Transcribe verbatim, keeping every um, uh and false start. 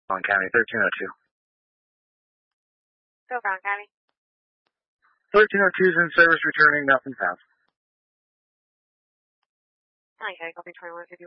On County, thirteen oh two. Go Brown County. thirteen oh two is in service, returning, nothing found. Okay, copy twenty-one fifty.